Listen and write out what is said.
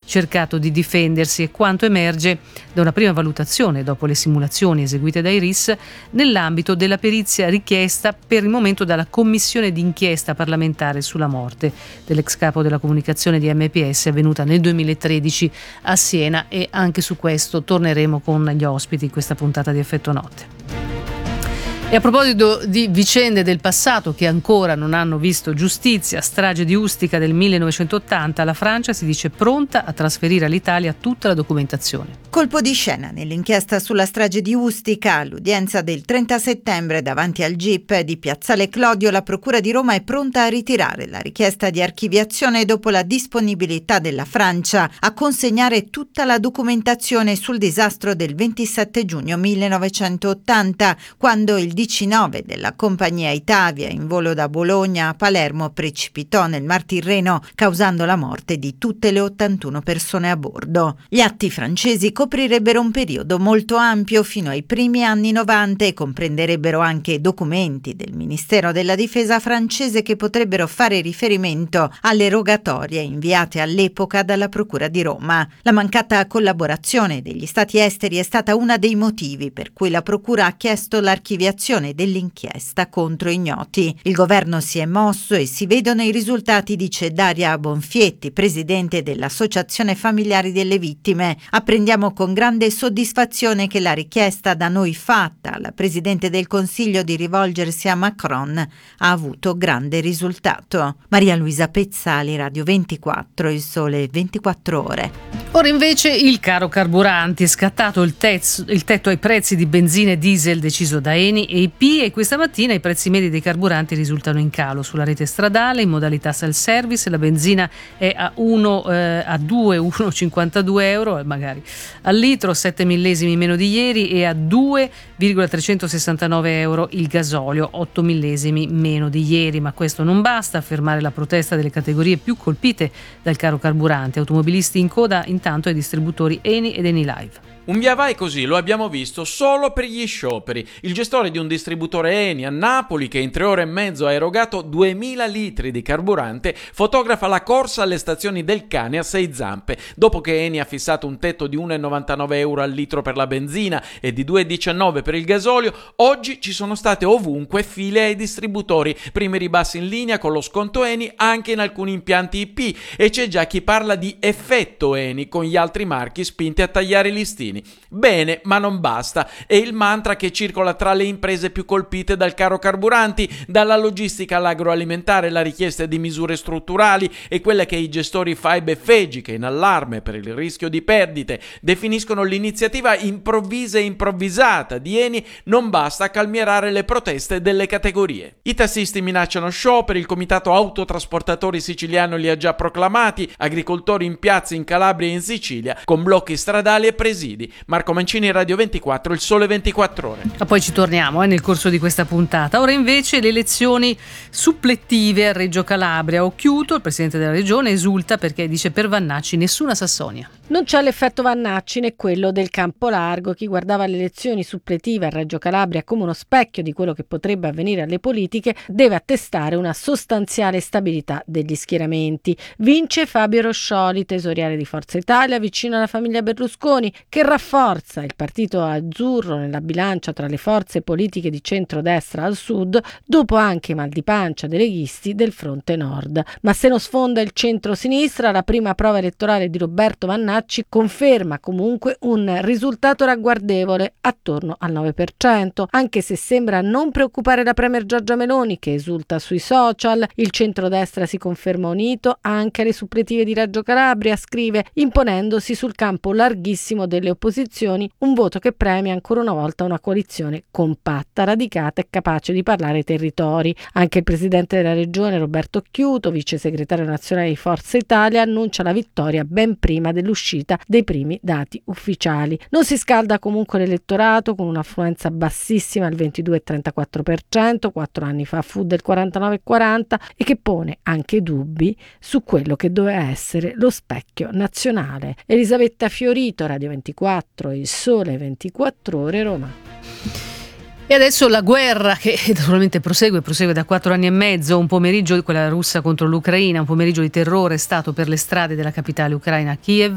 cercato di difendersi, e quanto emerge da una prima valutazione dopo le simulazioni eseguite dai RIS nell'ambito della perizia richiesta per il momento dalla commissione d'inchiesta parlamentare sulla morte dell'ex capo della comunicazione di MPS avvenuta nel 2013 a Siena, e anche su questo torneremo con gli ospiti in questa puntata di Effetto Notte. E a proposito di vicende del passato che ancora non hanno visto giustizia, strage di Ustica del 1980, la Francia si dice pronta a trasferire all'Italia tutta la documentazione. Colpo di scena nell'inchiesta sulla strage di Ustica. All'udienza del 30 settembre davanti al GIP di Piazzale Clodio, la Procura di Roma è pronta a ritirare la richiesta di archiviazione dopo la disponibilità della Francia a consegnare tutta la documentazione sul disastro del 27 giugno 1980, quando il DC-9 della compagnia Itavia in volo da Bologna a Palermo precipitò nel Mar Tirreno, causando la morte di tutte le 81 persone a bordo. Gli atti francesi coprirebbero un periodo molto ampio fino ai primi anni 90 e comprenderebbero anche documenti del Ministero della Difesa francese che potrebbero fare riferimento alle rogatorie inviate all'epoca dalla Procura di Roma. La mancata collaborazione degli Stati esteri è stata uno dei motivi per cui la Procura ha chiesto l'archiviazione dell'inchiesta contro ignoti. Il governo si è mosso e si vedono i risultati, dice Daria Bonfietti, presidente dell'Associazione Familiari delle Vittime. Apprendiamo con grande soddisfazione che la richiesta da noi fatta alla Presidente del Consiglio di rivolgersi a Macron ha avuto grande risultato. Maria Luisa Pezzali, Radio 24, Il Sole 24 Ore. Ora invece il caro carburanti, è scattato il tetto ai prezzi di benzina e diesel deciso da Eni e IP, e questa mattina i prezzi medi dei carburanti risultano in calo sulla rete stradale in modalità self-service. La benzina è a 1,52 euro magari al litro, 7 millesimi meno di ieri, e a 2,369 euro il gasolio, 8 millesimi meno di ieri. Ma questo non basta a fermare la protesta delle categorie più colpite dal caro carburanti, automobilisti in coda intanto ai distributori Eni ed Enilive. Un via vai così lo abbiamo visto solo per gli scioperi. Il gestore di un distributore Eni a Napoli, che in 3 ore e mezzo ha erogato 2000 litri di carburante, fotografa la corsa alle stazioni del cane a 6 zampe. Dopo che Eni ha fissato un tetto di 1,99 euro al litro per la benzina e di 2,19 per il gasolio, oggi ci sono state ovunque file ai distributori. Primi ribassi in linea con lo sconto Eni anche in alcuni impianti IP, e c'è già chi parla di effetto Eni, con gli altri marchi spinti a tagliare i listini. Bene, ma non basta. È il mantra che circola tra le imprese più colpite dal caro carburanti, dalla logistica all'agroalimentare. La richiesta di misure strutturali è quella che i gestori FAIB e FEGI, in allarme per il rischio di perdite, definiscono l'iniziativa improvvisa e improvvisata di Eni. Non basta a calmierare le proteste delle categorie. I tassisti minacciano scioperi, il comitato autotrasportatori siciliano li ha già proclamati, agricoltori in piazza in Calabria e in Sicilia con blocchi stradali e presidi. Marco Mancini, Radio 24, Il Sole 24 Ore. Ma poi ci torniamo nel corso di questa puntata. Ora invece le elezioni supplettive a Reggio Calabria. Occhiuto, il presidente della regione, esulta perché dice per Vannacci nessuna Sassonia. Non c'è l'effetto Vannacci né quello del campo largo. Chi guardava le elezioni suppletive a Reggio Calabria come uno specchio di quello che potrebbe avvenire alle politiche deve attestare una sostanziale stabilità degli schieramenti. Vince Fabio Roscioli, tesoriere di Forza Italia, vicino alla famiglia Berlusconi, che rafforza il partito azzurro nella bilancia tra le forze politiche di centrodestra al sud, dopo anche i mal di pancia dei leghisti del fronte nord. Ma se non sfonda il centro-sinistra, la prima prova elettorale di Roberto Vannacci conferma comunque un risultato ragguardevole attorno al 9%, anche se sembra non preoccupare la premier Giorgia Meloni, che esulta sui social. Il centrodestra si conferma unito anche alle suppletive di Reggio Calabria, scrive, imponendosi sul campo larghissimo delle opposizioni, un voto che premia ancora una volta una coalizione compatta, radicata e capace di parlare ai territori. Anche il presidente della regione Roberto Occhiuto, vice segretario nazionale di Forza Italia, annuncia la vittoria ben prima dell'uscita dei primi dati ufficiali. Non si scalda comunque l'elettorato, con un'affluenza bassissima al 22,34%, 4 anni fa fu del 49,40%, e che pone anche dubbi su quello che doveva essere lo specchio nazionale. Elisabetta Fiorito, Radio 24, Il Sole 24 Ore, Roma. E adesso la guerra che naturalmente prosegue da 4 anni e mezzo. Un pomeriggio, quella russa contro l'Ucraina, un pomeriggio di terrore è stato per le strade della capitale ucraina, Kiev.